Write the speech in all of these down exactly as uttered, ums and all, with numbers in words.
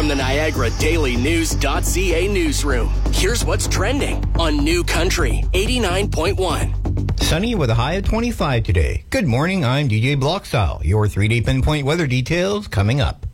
From the Niagara Daily News.ca newsroom, here's what's trending on New Country eighty-nine point one. Sunny with a high of twenty-five today. Good morning, I'm D J Blockstyle. Your three-day pinpoint weather details coming up.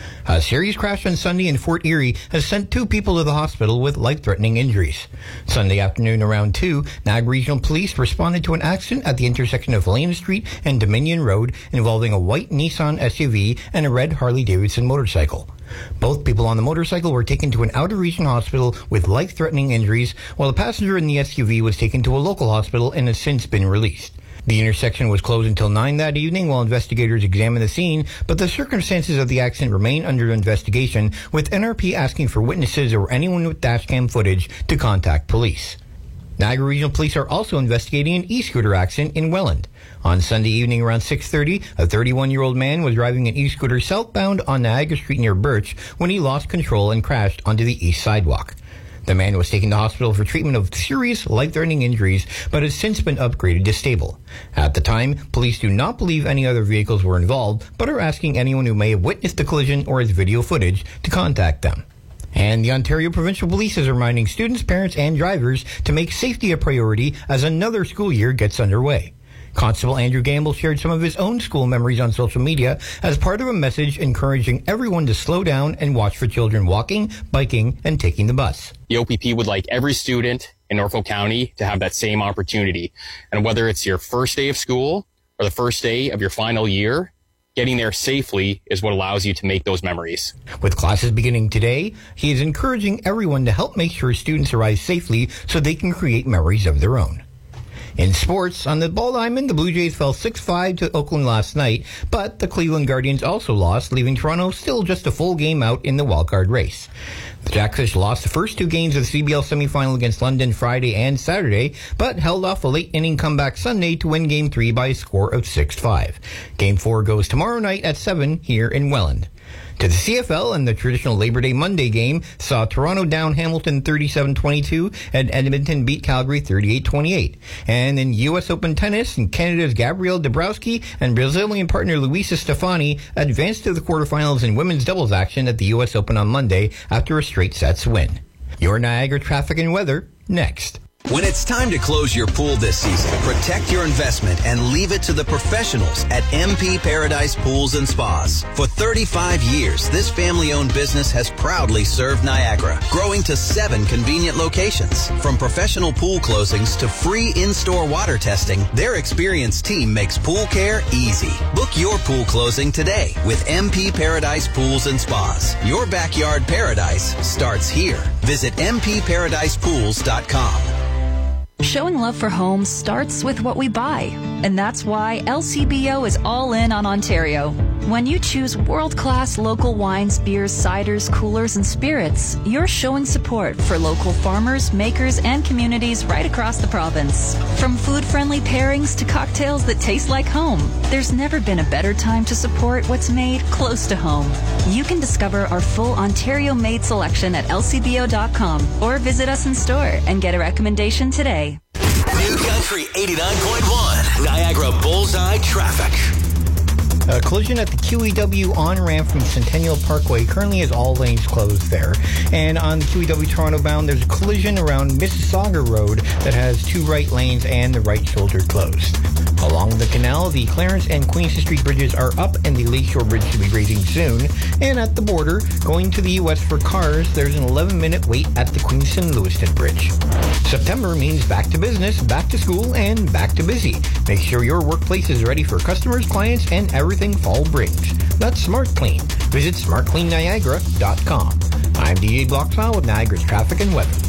A serious crash on Sunday in Fort Erie has sent two people to the hospital with life-threatening injuries. Sunday afternoon around two, Niagara Regional Police responded to an accident at the intersection of Lane Street and Dominion Road involving a white Nissan S U V and a red Harley-Davidson motorcycle. Both people on the motorcycle were taken to an out-of-region hospital with life-threatening injuries, while the passenger in the S U V was taken to a local hospital and has since been released. The intersection was closed until nine that evening while investigators examined the scene, but the circumstances of the accident remain under investigation, with N R P asking for witnesses or anyone with dashcam footage to contact police. Niagara Regional Police are also investigating an e-scooter accident in Welland. On Sunday evening around six thirty, a thirty-one-year-old man was driving an e-scooter southbound on Niagara Street near Birch when he lost control and crashed onto the east sidewalk. The man was taken to hospital for treatment of serious life-threatening injuries, but has since been upgraded to stable. At the time, police do not believe any other vehicles were involved, but are asking anyone who may have witnessed the collision or has video footage to contact them. And the Ontario Provincial Police is reminding students, parents, and drivers to make safety a priority as another school year gets underway. Constable Andrew Gamble shared some of his own school memories on social media as part of a message encouraging everyone to slow down and watch for children walking, biking, and taking the bus. The O P P would like every student in Norfolk County to have that same opportunity. And whether it's your first day of school or the first day of your final year, getting there safely is what allows you to make those memories. With classes beginning today, he is encouraging everyone to help make sure students arrive safely so they can create memories of their own. In sports, on the Ball Diamond, the Blue Jays fell six five to Oakland last night, but the Cleveland Guardians also lost, leaving Toronto still just a full game out in the wildcard race. The Jackfish lost the first two games of the C B L semifinal against London Friday and Saturday, but held off a late-inning comeback Sunday to win Game three by a score of six five. Game four goes tomorrow night at seven here in Welland. To the C F L, and the traditional Labor Day Monday game saw Toronto down Hamilton thirty-seven twenty-two and Edmonton beat Calgary thirty-eight twenty-eight. And in U S Open tennis, Canada's Gabrielle Dabrowski and Brazilian partner Luisa Stefani advanced to the quarterfinals in women's doubles action at the U S Open on Monday after a straight sets win. Your Niagara traffic and weather next. When it's time to close your pool this season, protect your investment and leave it to the professionals at M P Paradise Pools and Spas. For thirty-five years, this family-owned business has proudly served Niagara, growing to seven convenient locations. From professional pool closings to free in-store water testing, their experienced team makes pool care easy. Book your pool closing today with M P Paradise Pools and Spas. Your backyard paradise starts here. Visit m p paradise pools dot com. Showing love for homes starts with what we buy, and that's why L C B O is all in on Ontario. When you choose world-class local wines, beers, ciders, coolers, and spirits, you're showing support for local farmers, makers, and communities right across the province. From food-friendly pairings to cocktails that taste like home, there's never been a better time to support what's made close to home. You can discover our full Ontario-made selection at L C B O dot com or visit us in store and get a recommendation today. New Country eighty-nine point one, Niagara Bullseye Traffic. A collision at the Q E W on-ramp from Centennial Parkway currently has all lanes closed there. And on the Q E W Toronto bound, there's a collision around Mississauga Road that has two right lanes and the right shoulder closed. Along the canal, the Clarence and Queenston Street bridges are up and the Lakeshore Bridge should be raising soon. And at the border, going to the U S for cars, there's an eleven-minute wait at the Queenston-Lewiston Bridge. September means back to business, back to school, and back to busy. Make sure your workplace is ready for customers, clients, and everything fall brings. That's Smart Clean. Visit smart clean niagara dot com. I'm D J Blockstyle with Niagara's traffic and weather.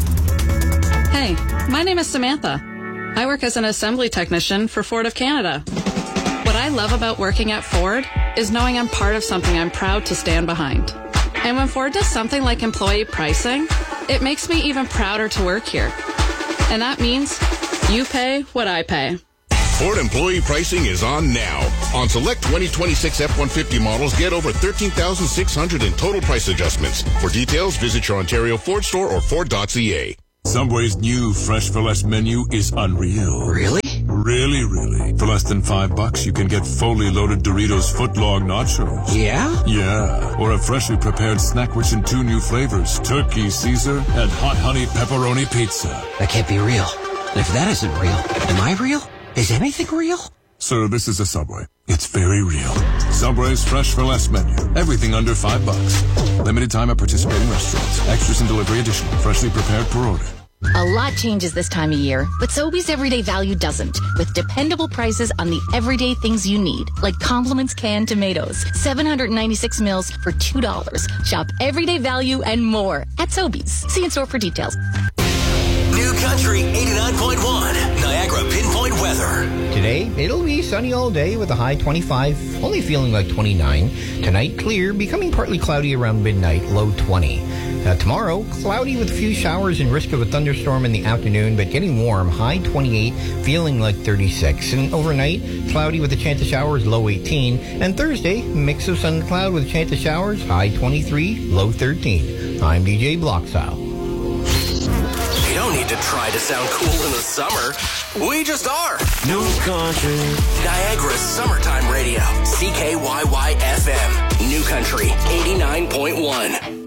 Hey, my name is Samantha. I work as an assembly technician for Ford of Canada. What I love about working at Ford is knowing I'm part of something I'm proud to stand behind. And when Ford does something like employee pricing, it makes me even prouder to work here. And that means you pay what I pay. Ford employee pricing is on now. On select twenty twenty-six F one fifty models, get over thirteen thousand six hundred in total price adjustments. For details, visit your Ontario Ford store or Ford dot C A. Subway's new Fresh for Less menu is unreal. Really? Really, really. For less than five bucks, you can get fully loaded Doritos footlong nachos. Yeah? Yeah. Or a freshly prepared snack rich in two new flavors, turkey Caesar and hot honey pepperoni pizza. That can't be real. And if that isn't real, am I real? Is anything real? Sir, this is a Subway. It's very real. Subway's Fresh for Less menu. Everything under five bucks. Limited time at participating restaurants. Extras and delivery additional. Freshly prepared per order. A lot changes this time of year, but Sobeys Everyday Value doesn't. With dependable prices on the everyday things you need, like Compliments canned tomatoes, seven hundred ninety-six mils for two dollars. Shop Everyday Value and more at Sobeys. See in store for details. New Country eighty-nine point one, Niagara Pinpoint Weather. Today, it'll be sunny all day with a high twenty-five, only feeling like twenty-nine. Tonight, clear, becoming partly cloudy around midnight, low twenty. Uh, tomorrow, cloudy with a few showers and risk of a thunderstorm in the afternoon, but getting warm, high twenty-eight, feeling like thirty-six. And overnight, cloudy with a chance of showers, low eighteen. And Thursday, mix of sun and cloud with a chance of showers, high twenty-three, low thirteen. I'm D J Bloxile. You don't need to try to sound cool in the summer. We just are. New Country. Niagara's summertime radio. C K Y Y F M. New Country eighty-nine point one.